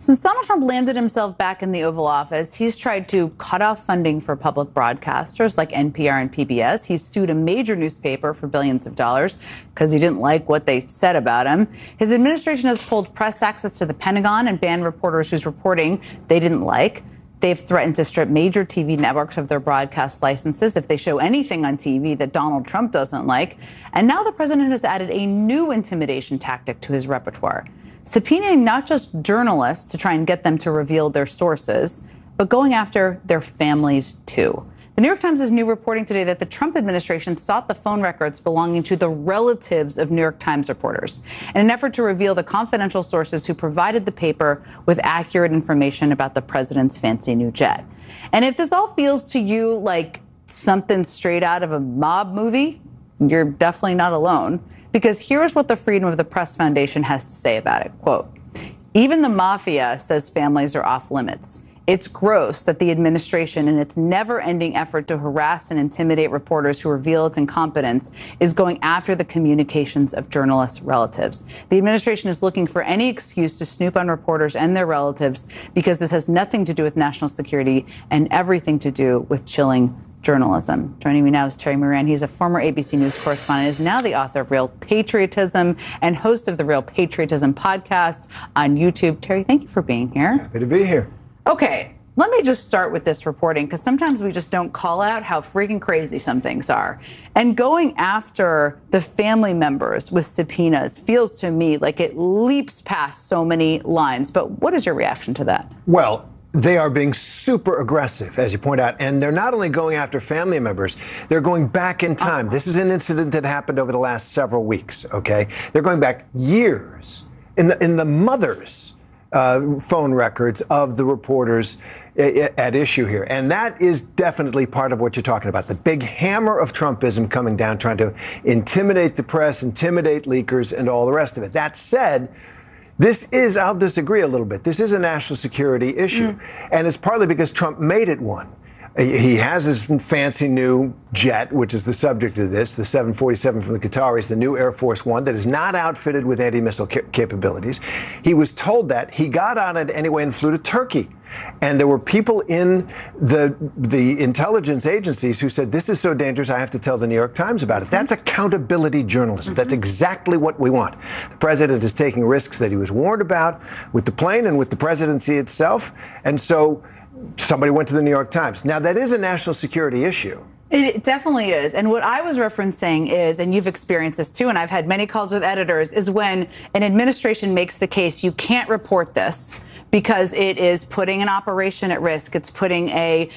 Since Donald Trump landed himself back in the Oval Office, he's tried to cut off funding for public broadcasters like NPR and PBS. He's sued a major newspaper for billions of dollars because he didn't like what they said about him. His administration has pulled press access to the Pentagon and banned reporters whose reporting they didn't like. They've threatened to strip major TV networks of their broadcast licenses if they show anything on TV that Donald Trump doesn't like. And now the president has added a new intimidation tactic to his repertoire, subpoenaing not just journalists to try and get them to reveal their sources, but going after their families, too. The New York Times is new reporting today that the Trump administration sought the phone records belonging to the relatives of New York Times reporters in an effort to reveal the confidential sources who provided the paper with accurate information about the president's fancy new jet. And if this all feels to you like something straight out of a mob movie, you're definitely not alone, because here's what the Freedom of the Press Foundation has to say about it. Quote, "Even the mafia says families are off limits. It's gross that the administration, in its never-ending effort to harass and intimidate reporters who reveal its incompetence, is going after the communications of journalists' relatives. The administration is looking for any excuse to snoop on reporters and their relatives because this has nothing to do with national security and everything to do with chilling journalism." Joining me now is Terry Moran. He's a former ABC News correspondent, is now the author of Real Patriotism and host of the Real Patriotism podcast on YouTube. Terry, thank you for being here. Happy to be here. Okay, let me just start with this reporting, because sometimes we just don't call out how freaking crazy some things are. And going after the family members with subpoenas feels to me like it leaps past so many lines. But what is your reaction to that? Well, they are being super aggressive, as you point out, and they're not only going after family members, they're going back in time. This is an incident that happened over the last several weeks, okay? They're going back years in the mother's phone records of the reporters at issue here. And that is definitely part of what you're talking about. The big hammer of Trumpism coming down, trying to intimidate the press, intimidate leakers, and all the rest of it. That said, this is, I'll disagree a little bit, this is a national security issue. And it's partly because Trump made it one. He has his fancy new jet, which is the subject of this, the 747 from the Qataris, the new Air Force One that is not outfitted with anti-missile capabilities. He was told that. He got on it anyway and flew to Turkey. And there were people in the intelligence agencies who said, this is so dangerous, I have to tell the New York Times about it. That's accountability journalism. That's exactly what we want. The president is taking risks that he was warned about with the plane and with the presidency itself. And so somebody went to the New York Times. Now, that is a national security issue. It definitely is. And what I was referencing is, and you've experienced this too, and I've had many calls with editors, is when an administration makes the case, you can't report this because it is putting an operation at risk. It's putting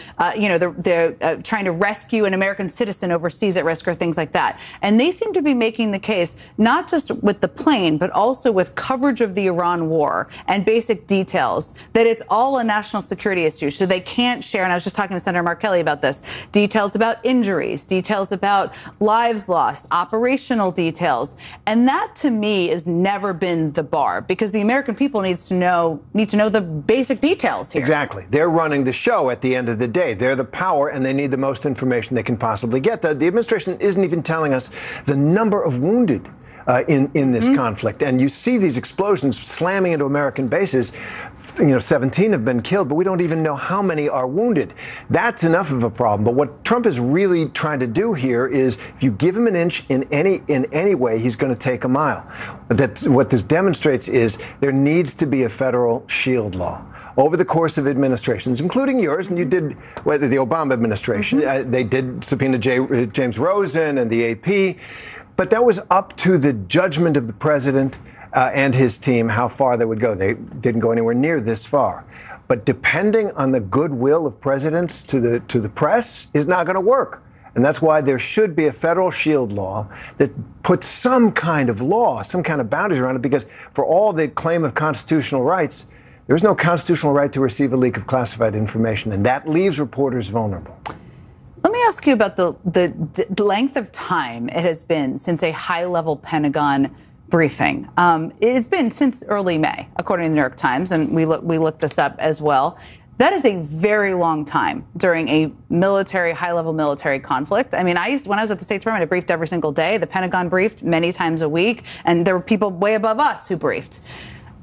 they're trying to rescue an American citizen overseas at risk or things like that. And they seem to be making the case, not just with the plane, but also with coverage of the Iran war and basic details, that it's all a national security issue. So they can't share, and I was just talking to Senator Mark Kelly about this, details about injuries, details about lives lost, operational details. And that, to me, has never been the bar, because the American people need to know the basic details here. Exactly. They're running the show at the end of the day. They're the power, and they need the most information they can possibly get. The administration isn't even telling us the number of wounded in this conflict. And you see these explosions slamming into American bases. 17 have been killed, but we don't even know how many are wounded. That's enough of a problem. But what Trump is really trying to do here is, if you give him an inch in any way, he's going to take a mile. What this demonstrates is there needs to be a federal shield law. Over the course of administrations, including yours, and you did, the Obama administration, they did subpoena James Rosen and the AP. But that was up to the judgment of the president and his team how far they would go. They didn't go anywhere near this far. But depending on the goodwill of presidents to the press is not going to work. And that's why there should be a federal shield law that puts some kind of law, some kind of boundaries around it, because for all the claim of constitutional rights, there's no constitutional right to receive a leak of classified information, and that leaves reporters vulnerable. Let me ask you about the length of time it has been since a high-level Pentagon briefing. It's been since early May, according to the New York Times, and we looked this up as well. That is a very long time during a high-level military conflict. I mean, when I was at the State Department, I briefed every single day. The Pentagon briefed many times a week, and there were people way above us who briefed.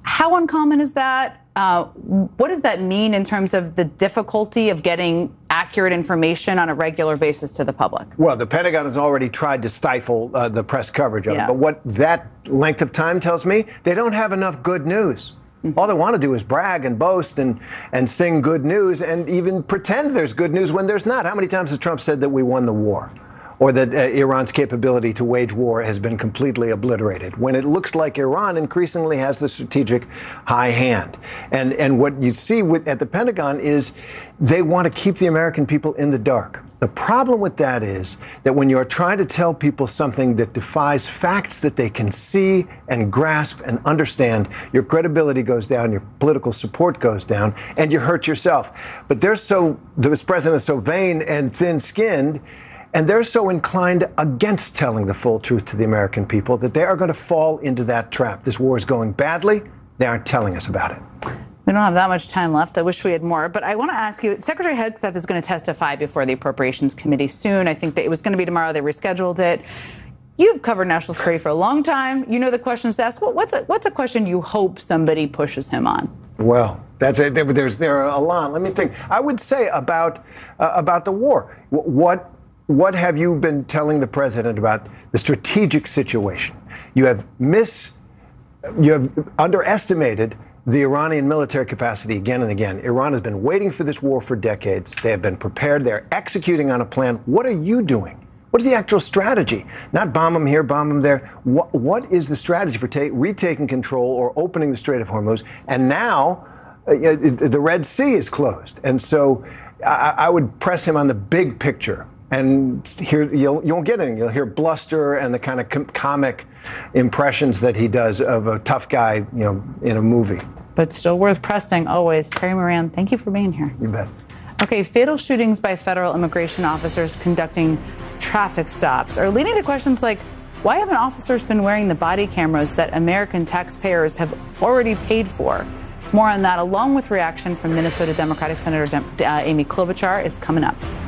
How uncommon is that? What does that mean in terms of the difficulty of getting accurate information on a regular basis to the public? Well, the Pentagon has already tried to stifle the press coverage of it. But what that length of time tells me, they don't have enough good news. All they want to do is brag and boast and sing good news and even pretend there's good news when there's not. How many times has Trump said that we won the war? Or that Iran's capability to wage war has been completely obliterated, when it looks like Iran increasingly has the strategic high hand. And what you see at the Pentagon is they want to keep the American people in the dark. The problem with that is that when you're trying to tell people something that defies facts that they can see and grasp and understand, your credibility goes down, your political support goes down, and you hurt yourself. But this president is so vain and thin-skinned, and they're so inclined against telling the full truth to the American people that they are going to fall into that trap. This war is going badly. They aren't telling us about it. We don't have that much time left. I wish we had more. But I want to ask you, Secretary Hegseth is going to testify before the Appropriations Committee soon. I think that it was going to be tomorrow. They rescheduled it. You've covered national security for a long time. You know the questions to ask. Well, what's a question you hope somebody pushes him on? Well, that's it. There are a lot. Let me think. I would say about the war. What have you been telling the president about the strategic situation? You have underestimated the Iranian military capacity again and again. Iran has been waiting for this war for decades. They have been prepared. They're executing on a plan. What are you doing? What is the actual strategy? Not bomb them here, bomb them there. What is the strategy for retaking control or opening the Strait of Hormuz? And now the Red Sea is closed. And so I would press him on the big picture. And here you won't get anything. You'll hear bluster and the kind of comic impressions that he does of a tough guy, in a movie. But still worth pressing always. Terry Moran, thank you for being here. You bet. Okay, fatal shootings by federal immigration officers conducting traffic stops are leading to questions like, why haven't officers been wearing the body cameras that American taxpayers have already paid for? More on that, along with reaction from Minnesota Democratic Senator Amy Klobuchar, is coming up.